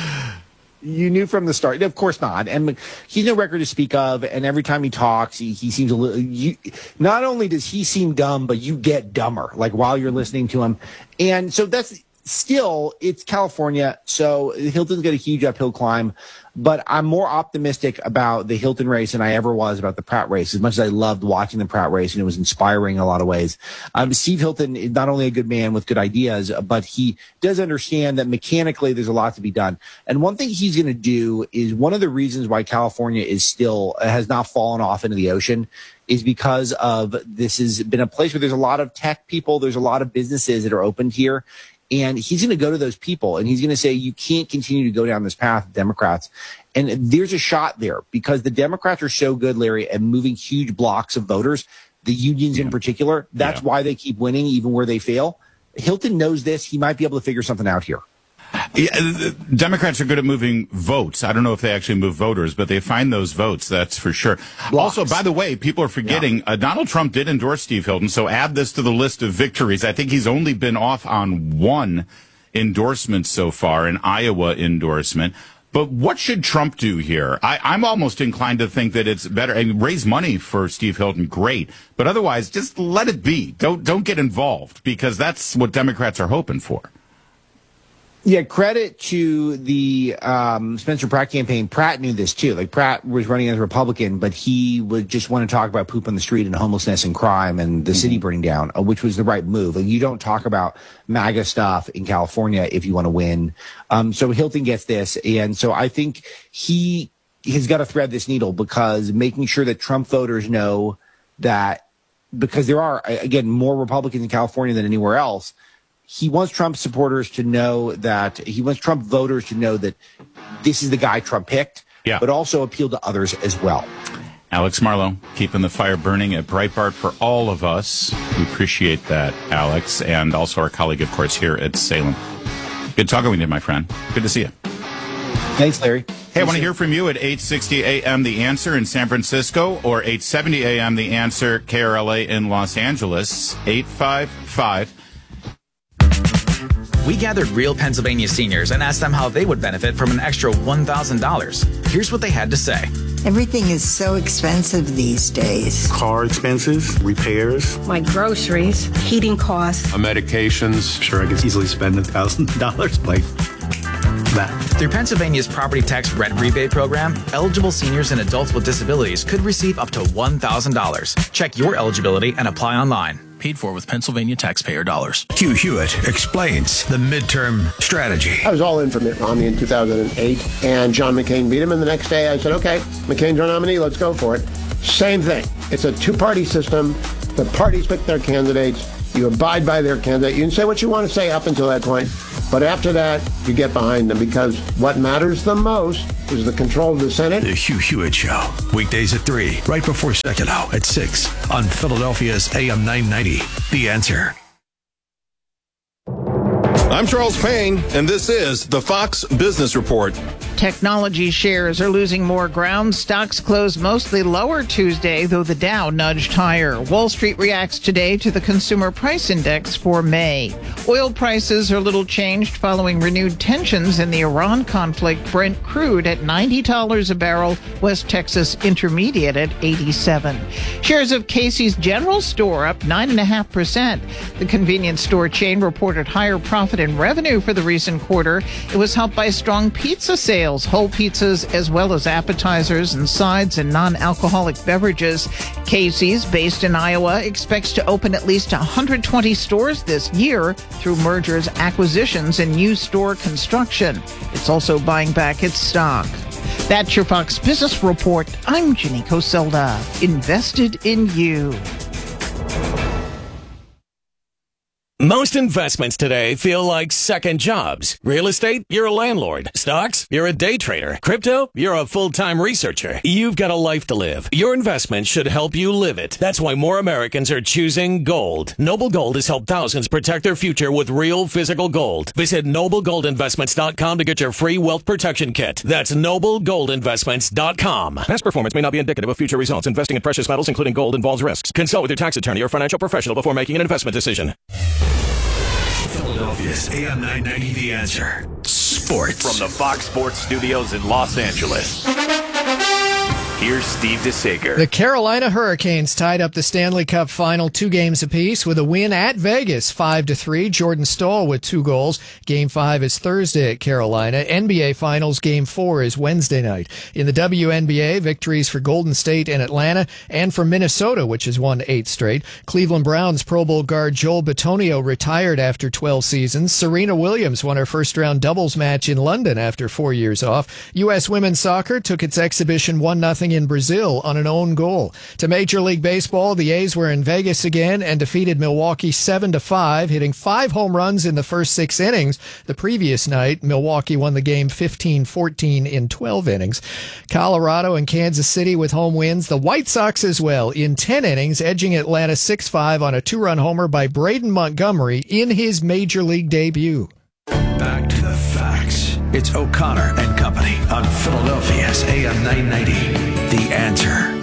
You knew from the start. Of course not. And he's no record to speak of. And every time he talks, he, he seems a little, you, not only does he seem dumb, but you get dumber, like while you're listening to him. And so that's still, it's California. So Hilton's got a huge uphill climb, but I'm more optimistic about the Hilton race than I ever was about the Pratt race, as much as I loved watching the Pratt race and it was inspiring in a lot of ways. Um, Steve Hilton is not only a good man with good ideas, but he does understand that mechanically there's a lot to be done. And one thing he's going to do is one of the reasons why California is still, has not fallen off into the ocean is because of this has been a place where there's a lot of tech people. There's a lot of businesses that are opened here. And he's going to go to those people and he's going to say, you can't continue to go down this path, Democrats. And there's a shot there because the Democrats are so good, Larry, at moving huge blocks of voters, the unions yeah. in particular. That's yeah. why they keep winning, even where they fail. Hilton knows this. He might be able to figure something out here. Yeah, Democrats are good at moving votes. I don't know if they actually move voters, but they find those votes, that's for sure. Blocks. Also, by the way, people are forgetting, yeah. uh, Donald Trump did endorse Steve Hilton, so add this to the list of victories. I think he's only been off on one endorsement so far, an Iowa endorsement. But what should Trump do here? I, I'm almost inclined to think that it's better and raise money for Steve Hilton, great. But otherwise, just let it be. Don't don't get involved because that's what Democrats are hoping for. Yeah, credit to the um, Spencer Pratt campaign. Pratt knew this too. Like Pratt was running as a Republican, but he would just want to talk about poop on the street and homelessness and crime and the mm-hmm. city burning down, uh, which was the right move. Like, you don't talk about MAGA stuff in California if you want to win. Um, so Hilton gets this, and so I think he has got to thread this needle because making sure that Trump voters know that because there are again more Republicans in California than anywhere else. He wants Trump supporters to know that he wants Trump voters to know that this is the guy Trump picked, yeah. but also appeal to others as well. Alex Marlow, keeping the fire burning at Breitbart for all of us. We appreciate that, Alex, and also our colleague, of course, here at Salem. Good talking with you, my friend. Good to see you. Thanks, Larry. Hey, I want to hear from you at eight sixty A M The Answer in San Francisco or eight seventy A M The Answer K R L A in Los Angeles, eight five five. We gathered real Pennsylvania seniors and asked them how they would benefit from an extra one thousand dollars. Here's what they had to say. Everything is so expensive these days. Car expenses, repairs. My groceries, heating costs. Medications. Sure, I could easily spend one thousand dollars. Like, that. Through Pennsylvania's property tax rent rebate program, eligible seniors and adults with disabilities could receive up to one thousand dollars. Check your eligibility and apply online. Paid for with Pennsylvania taxpayer dollars. Hugh Hewitt explains the midterm strategy. I was all in for Mitt Romney in two thousand eight, and John McCain beat him, and the next day I said, okay, McCain's our nominee, let's go for it. Same thing. It's a two-party system. The parties pick their candidates. You abide by their candidate. You can say what you want to say up until that point, but after that, you get behind them, because what matters the most is the control of the Senate. The Hugh Hewitt Show, weekdays at three, right before Second Out at six on Philadelphia's A M nine ninety. The Answer. I'm Charles Payne, and this is the Fox Business Report. Technology shares are losing more ground. Stocks closed mostly lower Tuesday, though the Dow nudged higher. Wall Street reacts today to the Consumer Price Index for May. Oil prices are little changed following renewed tensions in the Iran conflict. Brent crude at ninety dollars a barrel, West Texas Intermediate at eighty-seven. Shares of Casey's General Store up nine point five percent. The convenience store chain reported higher profit and revenue for the recent quarter. It was helped by strong pizza sales. Whole pizzas as well as appetizers and sides and non-alcoholic beverages. Casey's, based in Iowa, expects to open at least one hundred twenty stores this year through mergers, acquisitions, and new store construction. It's also buying back its stock. That's your Fox Business Report. I'm Ginny Coselda. Invested in you. Most investments today feel like second jobs. Real estate, you're a landlord. Stocks, you're a day trader. Crypto, you're a full-time researcher. You've got a life to live. Your investment should help you live it. That's why more Americans are choosing gold. Noble Gold has helped thousands protect their future with real physical gold. Visit noble gold investments dot com to get your free wealth protection kit. That's noble gold investments dot com. Past performance may not be indicative of future results. Investing in precious metals, including gold, involves risks. Consult with your tax attorney or financial professional before making an investment decision. Philadelphia's A M nine ninety, The Answer. Sports. From the Fox Sports Studios in Los Angeles, here's Steve DeSager. The Carolina Hurricanes tied up the Stanley Cup final two games apiece with a win at Vegas, five to three. Jordan Staal with two goals. Game five is Thursday at Carolina. N B A Finals Game four is Wednesday night. In the W N B A, victories for Golden State and Atlanta, and for Minnesota, which has won eight straight. Cleveland Browns Pro Bowl guard Joel Bitonio retired after twelve seasons. Serena Williams won her first-round doubles match in London after four years off. U S Women's Soccer took its exhibition one nothing in Brazil on an own goal. To Major League Baseball, the A's were in Vegas again and defeated Milwaukee seven to five, hitting five home runs in the first six innings. The previous night, Milwaukee won the game fifteen fourteen in twelve innings. Colorado and Kansas City with home wins. The White Sox as well in ten innings, edging Atlanta six five on a two-run homer by Braden Montgomery in his Major League debut. Back to the facts. It's O'Connor and Company on Philadelphia's A M nine ninety. The Answer.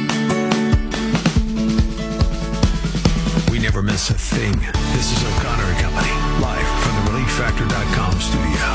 We never miss a thing. This is O'Connor and Company, live from the relief factor dot com studio.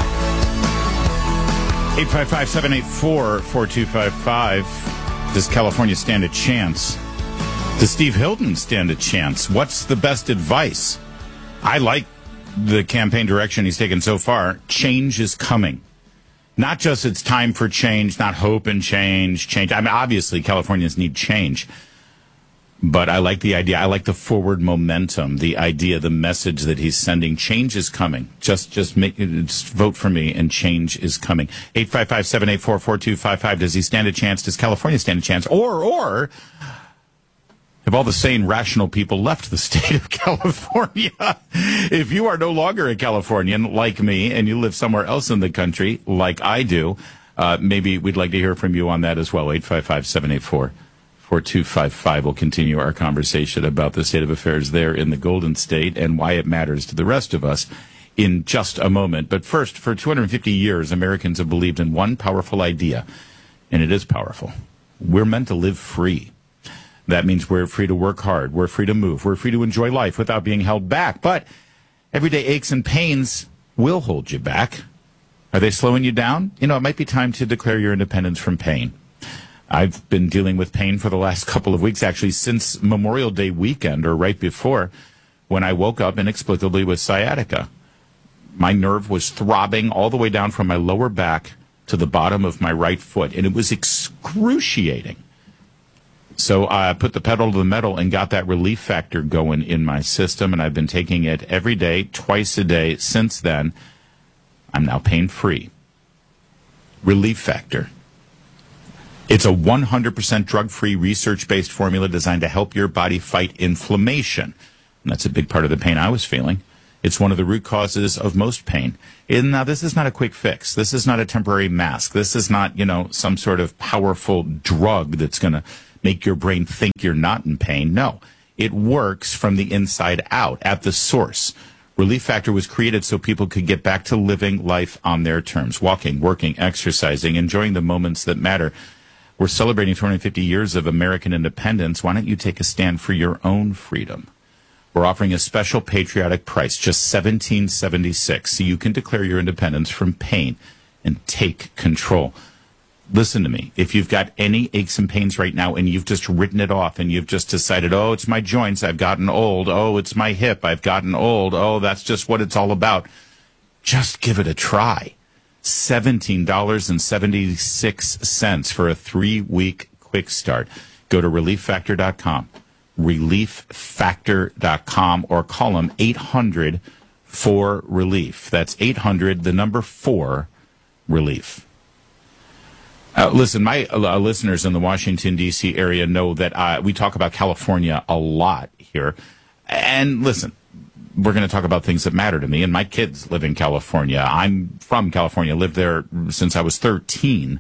eight five five, seven eight four, four two five five. Does California stand a chance? Does Steve Hilton stand a chance? What's the best advice? I like the campaign direction he's taken so far. Change is coming. Not just it's time for change, not hope and change, change. I mean, obviously, Californians need change. But I like the idea. I like the forward momentum, the idea, the message that he's sending. Change is coming. Just just, make, just vote for me, and change is coming. eight five five, seven eight four, four two five five. Does he stand a chance? Does California stand a chance? Or, or... have all the sane, rational people left the state of California? If you are no longer a Californian like me and you live somewhere else in the country like I do, uh, maybe we'd like to hear from you on that as well. eight five five, seven eight four, four two five five. We'll continue our conversation about the state of affairs there in the Golden State and why it matters to the rest of us in just a moment. But first, for two hundred fifty years, Americans have believed in one powerful idea, and it is powerful. We're meant to live free. That means we're free to work hard. We're free to move. We're free to enjoy life without being held back. But everyday aches and pains will hold you back. Are they slowing you down? You know, it might be time to declare your independence from pain. I've been dealing with pain for the last couple of weeks, actually, since Memorial Day weekend or right before, when I woke up inexplicably with sciatica. My nerve was throbbing all the way down from my lower back to the bottom of my right foot, and it was excruciating. So I put the pedal to the metal and got that relief factor going in my system, and I've been taking it every day, twice a day since then. I'm now pain-free. Relief Factor. It's a one hundred percent drug-free, research-based formula designed to help your body fight inflammation. And that's a big part of the pain I was feeling. It's one of the root causes of most pain. And now, this is not a quick fix. This is not a temporary mask. This is not, you know, some sort of powerful drug that's going to make your brain think you're not in pain. No, it works from the inside out, at the source. Relief Factor was created so people could get back to living life on their terms, walking, working, exercising, enjoying the moments that matter. We're celebrating two hundred fifty years of American independence. Why don't you take a stand for your own freedom? We're offering a special patriotic price, just seventeen seventy-six, so you can declare your independence from pain and take control. Listen to me. If you've got any aches and pains right now and you've just written it off and you've just decided, oh, it's my joints, I've gotten old. Oh, it's my hip, I've gotten old. Oh, that's just what it's all about. Just give it a try. seventeen seventy-six for a three-week quick start. Go to relief factor dot com. relief factor dot com or call them eight hundred four relief. That's eight hundred, the number four, relief. Uh, listen, my uh, listeners in the Washington, D C area know that uh, we talk about California a lot here. And listen, we're going to talk about things that matter to me. And my kids live in California. I'm from California, lived there since I was thirteen.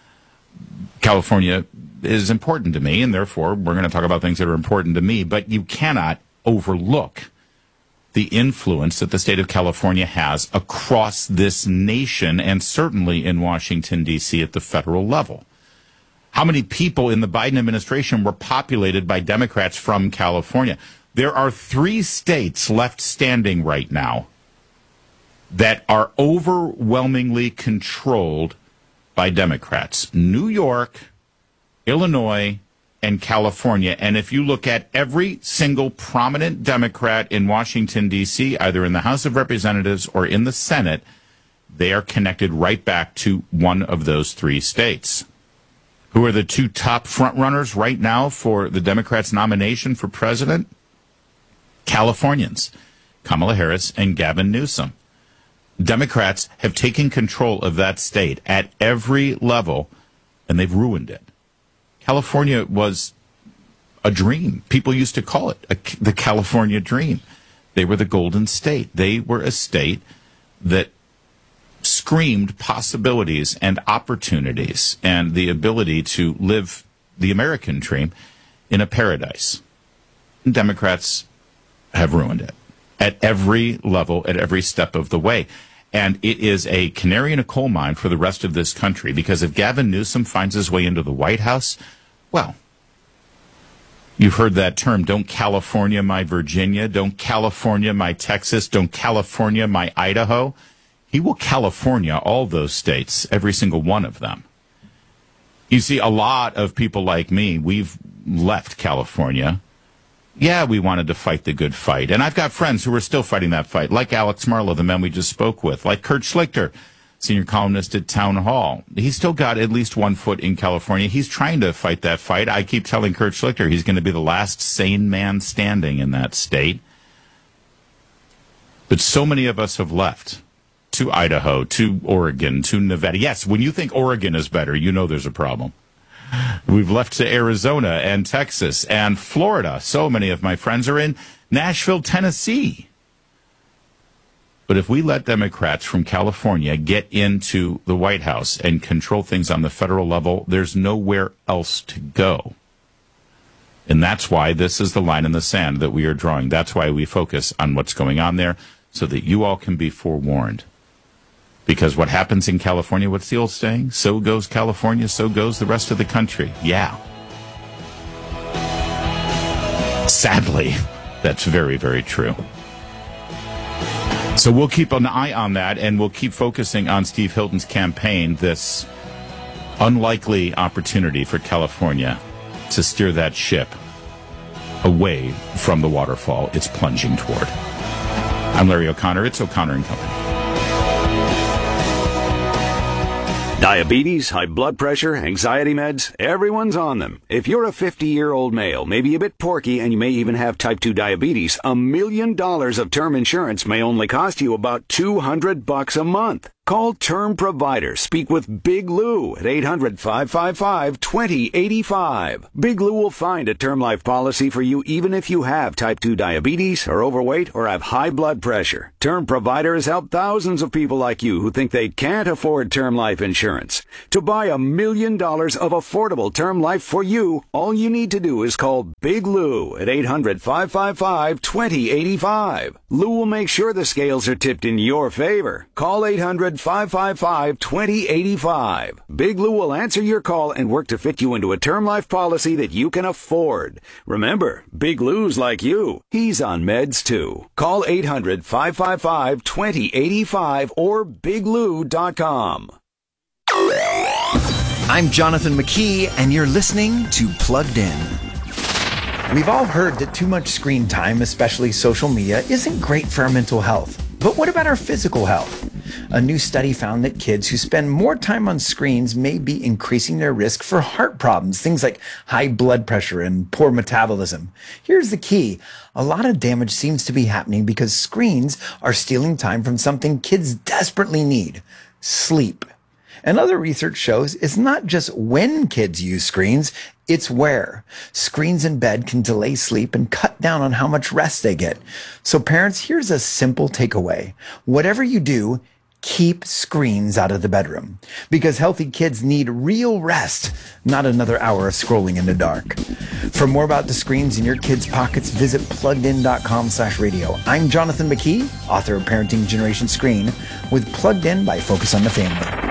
California is important to me, and therefore we're going to talk about things that are important to me. But you cannot overlook the influence that the state of California has across this nation, and certainly in Washington, D C at the federal level. How many people in the Biden administration were populated by Democrats from California? There are three states left standing right now that are overwhelmingly controlled by Democrats: New York, Illinois, and California. And if you look at every single prominent Democrat in Washington, D C, either in the House of Representatives or in the Senate, they are connected right back to one of those three states. Who are the two top frontrunners right now for the Democrats' nomination for president? Californians, Kamala Harris and Gavin Newsom. Democrats have taken control of that state at every level, and they've ruined it. California was a dream. People used to call it a, the California dream. They were the Golden State. They were a state that screamed possibilities and opportunities and the ability to live the American dream in a paradise. And Democrats have ruined it at every level, at every step of the way. And it is a canary in a coal mine for the rest of this country, because if Gavin Newsom finds his way into the White House, well, you've heard that term, don't California my Virginia, don't California my Texas, don't California my Idaho. He will California all those states, every single one of them. You see, a lot of people like me, we've left California. Yeah, we wanted to fight the good fight. And I've got friends who are still fighting that fight, like Alex Marlow, the man we just spoke with, like Kurt Schlichter, senior columnist at Town Hall. He's still got at least one foot in California. He's trying to fight that fight. I keep telling Kurt Schlichter he's going to be the last sane man standing in that state. But so many of us have left to Idaho, to Oregon, to Nevada. Yes, when you think Oregon is better, you know there's a problem. We've left to Arizona and Texas and Florida. So many of my friends are in Nashville, Tennessee. But if we let Democrats from California get into the White House and control things on the federal level, there's nowhere else to go. And that's why this is the line in the sand that we are drawing. That's why we focus on what's going on there, so that you all can be forewarned. Because what happens in California, what's the old saying? So goes California, so goes the rest of the country. Yeah. Sadly, that's very, very true. So we'll keep an eye on that, and we'll keep focusing on Steve Hilton's campaign, this unlikely opportunity for California to steer that ship away from the waterfall it's plunging toward. I'm Larry O'Connor. It's O'Connor and Company. Diabetes, high blood pressure, anxiety meds, everyone's on them. If you're a fifty-year-old male, maybe a bit porky, and you may even have type two diabetes, a million dollars of term insurance may only cost you about two hundred bucks a month. Call Term Provider. Speak with Big Lou at eight hundred, five five five, two zero eight five. Big Lou will find a term life policy for you even if you have type two diabetes, are overweight, or have high blood pressure. Term Provider has helped thousands of people like you who think they can't afford term life insurance. To buy a million dollars of affordable term life for you, all you need to do is call Big Lou at eight hundred, five five five, two zero eight five. Lou will make sure the scales are tipped in your favor. Call eight hundred, five five five, two zero eight five. Big Lou will answer your call and work to fit you into a term life policy that you can afford. Remember, Big Lou's like you. He's on meds too. Call eight hundred, five five five, two zero eight five or big lou dot com. I'm Jonathan McKee, and you're listening to Plugged In. We've all heard that too much screen time, especially social media, isn't great for our mental health. But what about our physical health? A new study found that kids who spend more time on screens may be increasing their risk for heart problems, things like high blood pressure and poor metabolism. Here's the key. A lot of damage seems to be happening because screens are stealing time from something kids desperately need: sleep. And other research shows it's not just when kids use screens, it's where. Screens in bed can delay sleep and cut down on how much rest they get. So parents, here's a simple takeaway. Whatever you do, keep screens out of the bedroom, because healthy kids need real rest, not another hour of scrolling in the dark. For more about the screens in your kids' pockets, visit pluggedin.com slash radio. I'm Jonathan McKee, author of Parenting Generation Screen, with Plugged In by Focus on the Family.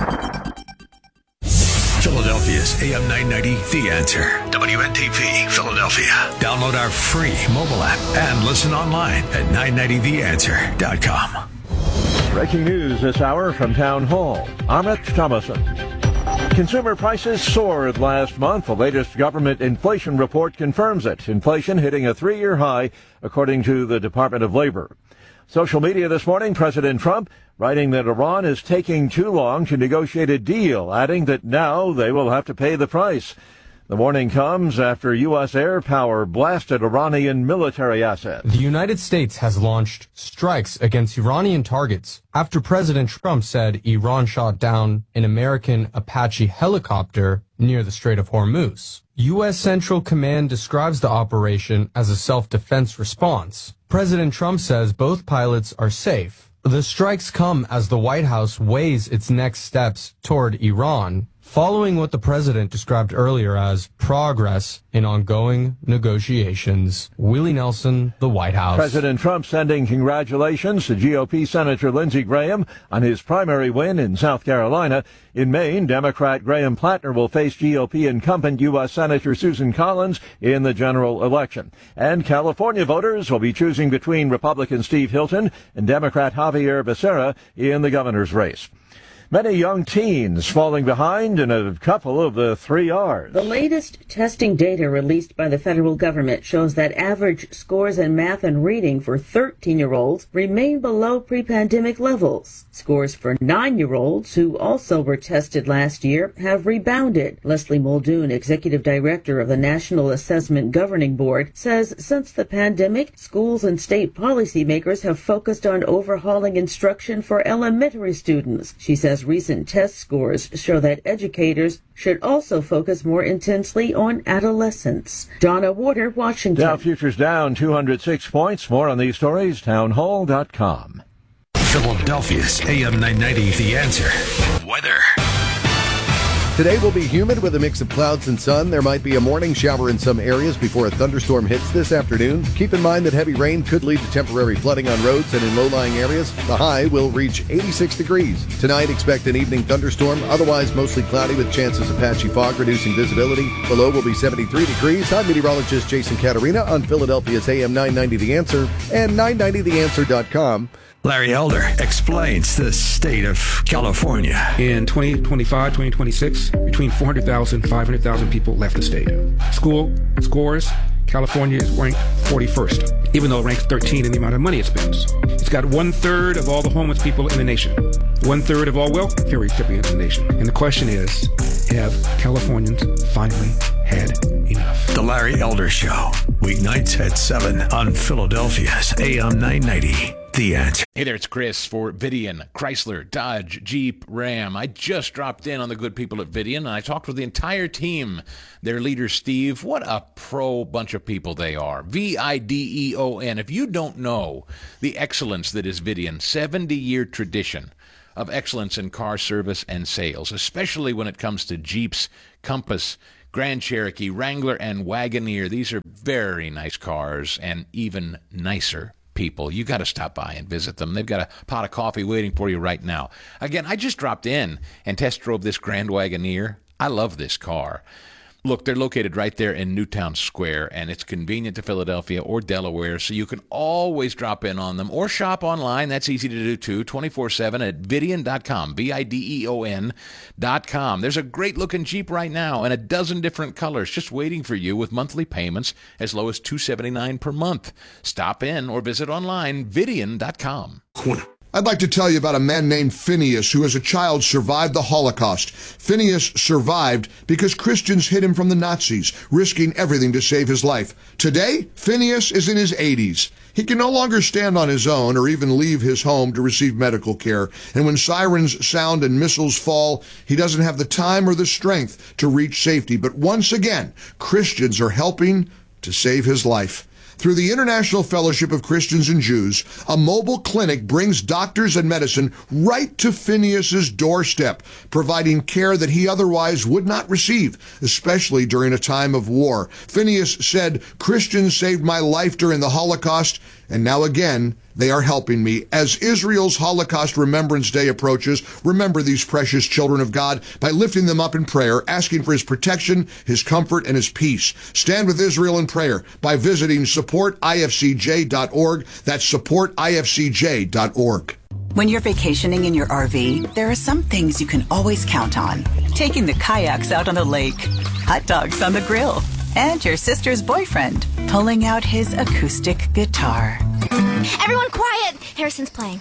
Philadelphia's A M nine ninety, The Answer. W N T P, Philadelphia. Download our free mobile app and listen online at nine ninety the answer dot com. Breaking news this hour from Town Hall. I'm Rich Thomason. Consumer prices soared last month. The latest government inflation report confirms it. Inflation hitting a three-year high, according to the Department of Labor. Social media this morning, President Trump writing that Iran is taking too long to negotiate a deal, adding that now they will have to pay the price. The warning comes after U S air power blasted Iranian military assets. The United States has launched strikes against Iranian targets after President Trump said Iran shot down an American Apache helicopter near the Strait of Hormuz. U S Central Command describes the operation as a self-defense response. President Trump says both pilots are safe. The strikes come as the White House weighs its next steps toward Iran, following what the president described earlier as progress in ongoing negotiations. Willie Nelson, the White House. President Trump sending congratulations to G O P Senator Lindsey Graham on his primary win in South Carolina. In Maine, Democrat Graham Plattner will face G O P incumbent U S Senator Susan Collins in the general election. And California voters will be choosing between Republican Steve Hilton and Democrat Javier Becerra in the governor's race. Many young teens falling behind in a couple of the three R's. The latest testing data released by the federal government shows that average scores in math and reading for thirteen-year-olds remain below pre-pandemic levels. Scores for nine-year-olds, who also were tested last year, have rebounded. Leslie Muldoon, executive director of the National Assessment Governing Board, says since the pandemic, schools and state policymakers have focused on overhauling instruction for elementary students. She says recent test scores show that educators should also focus more intensely on adolescents. Donna Warder, Washington. Dow futures down two hundred six points. More on these stories, townhall dot com. Philadelphia's A M nine ninety, The Answer. Weather. Today will be humid with a mix of clouds and sun. There might be a morning shower in some areas before a thunderstorm hits this afternoon. Keep in mind that heavy rain could lead to temporary flooding on roads and in low-lying areas. The high will reach eighty-six degrees. Tonight, expect an evening thunderstorm. Otherwise, mostly cloudy with chances of patchy fog, reducing visibility. The low will be seventy-three degrees. I'm meteorologist Jason Caterina on Philadelphia's A M nine ninety The Answer and nine ninety the answer dot com. Larry Elder explains the state of California. In twenty twenty-five, twenty twenty-six, between four hundred thousand, five hundred thousand people left the state. School scores, California is ranked forty-first, even though it ranks thirteen in the amount of money it spends. It's got one-third of all the homeless people in the nation. one third of all welfare recipients in the nation. And the question is, have Californians finally had enough? The Larry Elder Show, weeknights at seven on Philadelphia's A M nine ninety. The Answer. Hey there, it's Chris for Vidian, Chrysler, Dodge, Jeep, Ram. I just dropped in on the good people at Vidian, and I talked with the entire team. Their leader, Steve, what a pro bunch of people they are. V I D E O N. If you don't know the excellence that is Vidian, seventy-year tradition of excellence in car service and sales, especially when it comes to Jeeps, Compass, Grand Cherokee, Wrangler, and Wagoneer. These are very nice cars and even nicer people. You got to stop by and visit them. They've got a pot of coffee waiting for you right now. Again, I just dropped in and test drove this Grand Wagoneer. I love this car. Look, they're located right there in Newtown Square, and it's convenient to Philadelphia or Delaware, so you can always drop in on them or shop online. That's easy to do, too, twenty-four seven at Vidian dot com, V I D E O N dot com. There's a great-looking Jeep right now in a dozen different colors just waiting for you with monthly payments as low as two hundred seventy-nine dollars per month. Stop in or visit online, Vidian dot com. I'd like to tell you about a man named Phineas who as a child survived the Holocaust. Phineas survived because Christians hid him from the Nazis, risking everything to save his life. Today, Phineas is in his eighties. He can no longer stand on his own or even leave his home to receive medical care. And when sirens sound and missiles fall, he doesn't have the time or the strength to reach safety. But once again, Christians are helping to save his life. Through the International Fellowship of Christians and Jews, a mobile clinic brings doctors and medicine right to Phineas's doorstep, providing care that he otherwise would not receive, especially during a time of war. Phineas said, "Christians saved my life during the Holocaust, and now again, they are helping me." As Israel's Holocaust Remembrance Day approaches, remember these precious children of God by lifting them up in prayer, asking for his protection, his comfort, and his peace. Stand with Israel in prayer by visiting support I F C J dot org. That's support I F C J dot org. When you're vacationing in your R V, there are some things you can always count on. Taking the kayaks out on the lake, hot dogs on the grill, and your sister's boyfriend pulling out his acoustic guitar. Everyone quiet! Harrison's playing.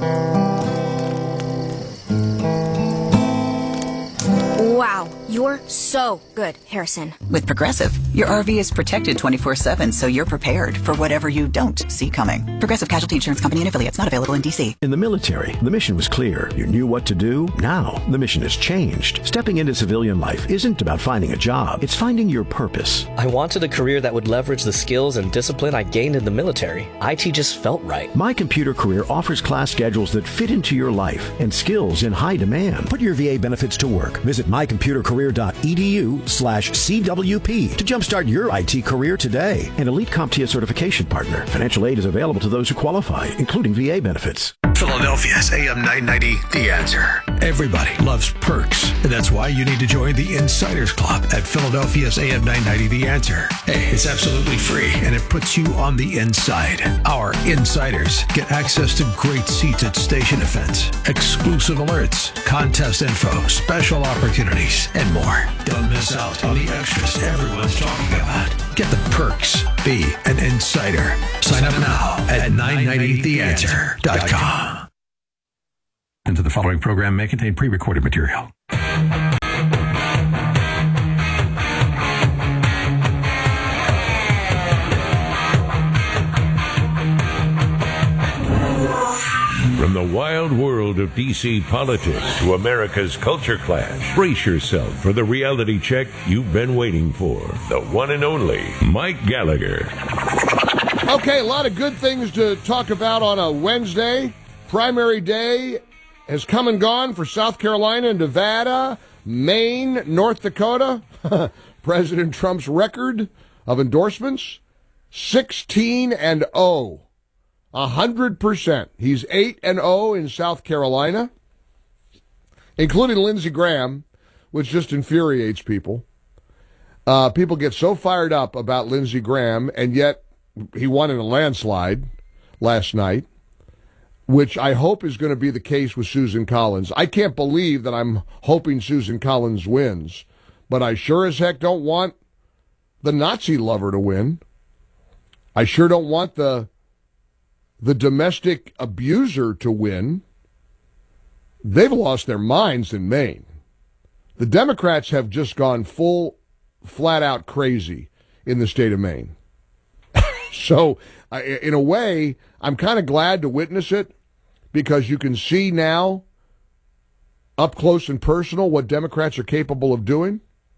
Wow, you're so good, Harrison. With Progressive, your R V is protected twenty-four seven, so you're prepared for whatever you don't see coming. Progressive Casualty Insurance Company and affiliates, not available in D C. In the military, the mission was clear. You knew what to do. Now, the mission has changed. Stepping into civilian life isn't about finding a job. It's finding your purpose. I wanted a career that would leverage the skills and discipline I gained in the military. I T just felt right. My Computer Career offers class schedules that fit into your life and skills in high demand. Put your V A benefits to work. Visit my computer career dot e d u slash C W P to jumpstart your I T career today. An Elite CompTIA certification partner. Financial aid is available to those who qualify, including V A benefits. Philadelphia's A M nine ninety, The Answer. Everybody loves perks, and that's why you need to join the Insiders Club at Philadelphia's A M nine ninety, The Answer. Hey, it's absolutely free, and it puts you on the inside. Our insiders get access to great seats at station events, exclusive alerts, contest info, special opportunities, and more. Don't miss out on the extras everyone's talking about. Get the perks. Be an insider. Sign up now at nine ninety the answer dot com. Into the following program may contain pre-recorded material. From the wild world of D C politics to America's culture clash, brace yourself for the reality check you've been waiting for. The one and only Mike Gallagher. Okay, a lot of good things to talk about on a Wednesday. Primary day has come and gone for South Carolina, Nevada, Maine, North Dakota. President Trump's record of endorsements, sixteen and oh. A hundred percent. He's eight and oh in South Carolina, including Lindsey Graham, which just infuriates people. Uh, people get so fired up about Lindsey Graham, and yet he won in a landslide last night, which I hope is going to be the case with Susan Collins. I can't believe that I'm hoping Susan Collins wins, but I sure as heck don't want the Nazi lover to win. I sure don't want the the domestic abuser to win. they've lost their minds in Maine. The Democrats have just gone full, flat-out crazy in the state of Maine. So, uh, in a way, I'm kind of glad to witness it because you can see now, up close and personal, what Democrats are capable of doing.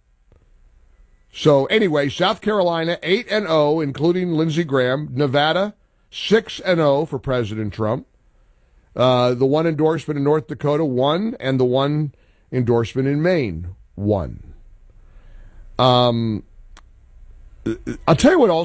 So, anyway, South Carolina, eight and oh, including Lindsey Graham. Nevada, six and oh for President Trump. Uh, the one endorsement in North Dakota, one, and the one endorsement in Maine, one. Um, I'll tell you what also